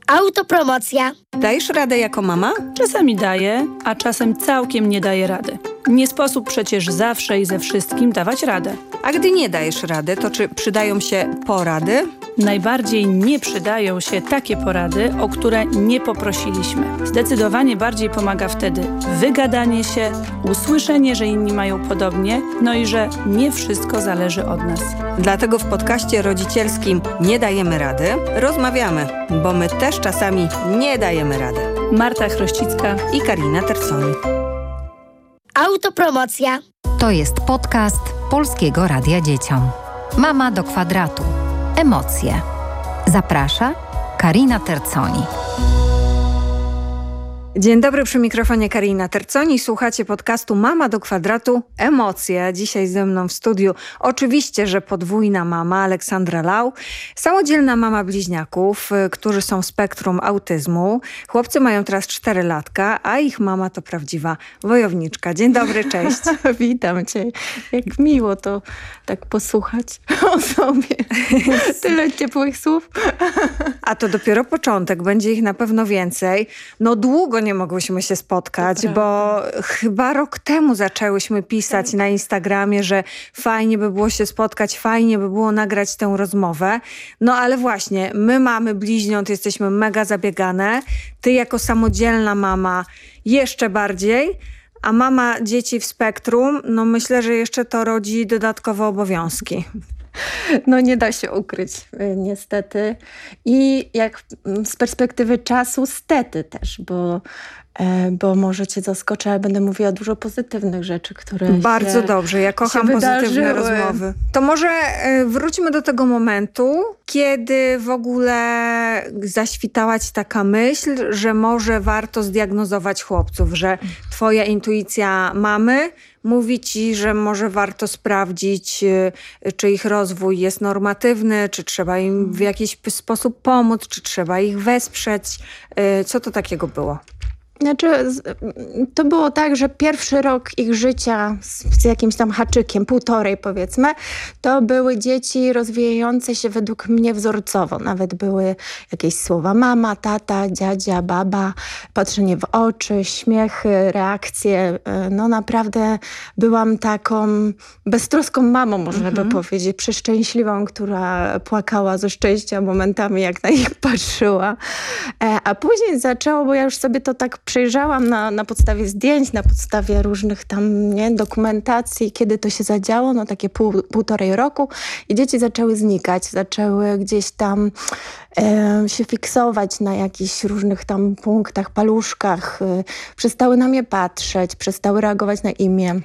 Autopromocja. Dajesz radę jako mama? Czasami daję, a czasem całkiem nie daję rady. Nie sposób przecież zawsze i ze wszystkim dawać radę. A gdy nie dajesz rady, to czy przydają się porady? Najbardziej nie przydają się takie porady, o które nie poprosiliśmy. Zdecydowanie bardziej pomaga wtedy wygadanie się, usłyszenie, że inni mają podobnie, no i że nie wszystko zależy od nas. Dlatego w podcaście rodzicielskim Nie dajemy rady rozmawiamy, bo my też czasami nie dajemy rady. Marta Chrościcka I Karina Terconi. Autopromocja. To jest podcast Polskiego Radia Dzieciom. Mama do kwadratu. Emocje. Zaprasza Karina Terconi. Dzień dobry, przy mikrofonie Karina Terconi. Słuchacie podcastu Mama do kwadratu. Emocje. Dzisiaj ze mną w studiu oczywiście, że podwójna mama Aleksandra Lau. Samodzielna mama bliźniaków, którzy są w spektrum autyzmu. Chłopcy mają teraz 4 latka, a ich mama to prawdziwa wojowniczka. Dzień dobry, cześć. Witam cię. Jak miło to tak posłuchać o sobie. Tyle ciepłych słów. A to dopiero początek, będzie ich na pewno więcej. No długo nie mogłyśmy się spotkać, bo chyba rok temu zaczęłyśmy pisać na Instagramie, że fajnie by było się spotkać, fajnie by było nagrać tę rozmowę. No ale właśnie, my mamy bliźniąt, jesteśmy mega zabiegane. Ty jako samodzielna mama jeszcze bardziej, a mama dzieci w spektrum, no myślę, że jeszcze to rodzi dodatkowe obowiązki. No nie da się ukryć, niestety. I jak z perspektywy czasu, stety też, bo może cię zaskoczę, ale będę mówiła dużo pozytywnych rzeczy, które Bardzo dobrze, ja kocham pozytywne rozmowy. To może wróćmy do tego momentu, kiedy w ogóle zaświtała ci taka myśl, że może warto zdiagnozować chłopców, że twoja intuicja mamy mówi ci, że może warto sprawdzić, czy ich rozwój jest normatywny, czy trzeba im w jakiś sposób pomóc, czy trzeba ich wesprzeć. Co to takiego było? Znaczy, to było tak, że pierwszy rok ich życia z jakimś tam haczykiem, 1,5 powiedzmy, to były dzieci rozwijające się według mnie wzorcowo. Nawet były jakieś słowa mama, tata, dziadzia, baba, patrzenie w oczy, śmiechy, reakcje. No naprawdę byłam taką beztroską mamą, można by powiedzieć, przeszczęśliwą, która płakała ze szczęścia momentami, jak na nich patrzyła. A później zaczęło, bo ja już sobie to tak przejrzałam na podstawie zdjęć, na podstawie różnych tam dokumentacji, kiedy to się zadziało, no takie 1,5 roku i dzieci zaczęły znikać, zaczęły gdzieś tam się fiksować na jakichś różnych tam punktach, paluszkach, przestały na mnie patrzeć, przestały reagować na imię.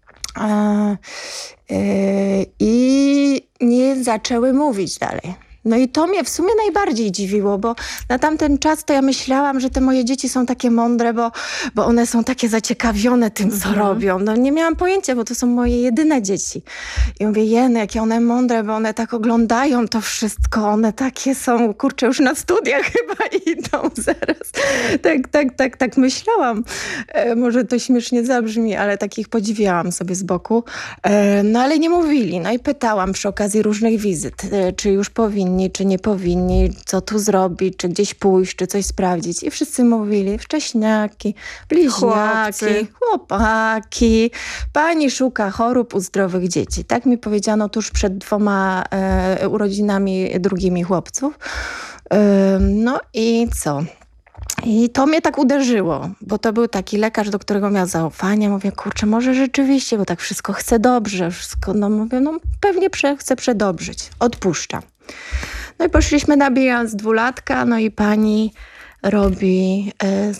I nie zaczęły mówić dalej. No i to mnie w sumie najbardziej dziwiło, bo na tamten czas to ja myślałam, że te moje dzieci są takie mądre, bo one są takie zaciekawione tym, co robią. No nie miałam pojęcia, bo to są moje jedyne dzieci. I mówię, jeny, jakie one mądre, bo one tak oglądają to wszystko, one takie są, kurczę, już na studiach chyba idą zaraz. Tak myślałam. Może to śmiesznie zabrzmi, ale tak ich podziwiałam sobie z boku. No ale nie mówili. No i pytałam przy okazji różnych wizyt, czy już powinni, czy nie powinni, co tu zrobić, czy gdzieś pójść, czy coś sprawdzić. I wszyscy mówili, wcześniaki, bliźniaki, chłopaki. Pani szuka chorób u zdrowych dzieci. Tak mi powiedziano tuż przed 2 urodzinami drugimi chłopców. No i co? I to mnie tak uderzyło, bo to był taki lekarz, do którego miał zaufanie. Mówię, kurczę, może rzeczywiście, bo tak wszystko chce dobrze. Wszystko, no mówię, no pewnie chcę przedobrzyć. Odpuszczam. No i poszliśmy na bilans 2-latka, no i pani robi